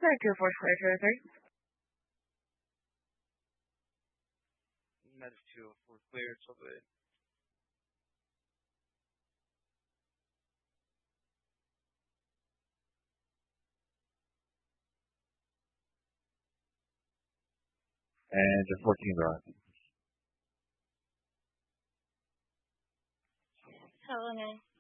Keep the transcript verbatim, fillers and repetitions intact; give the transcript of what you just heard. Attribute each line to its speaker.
Speaker 1: Thank you for twenty twenty-three.
Speaker 2: That is two for clear, so good.
Speaker 3: And the fourteen run.
Speaker 4: Hello,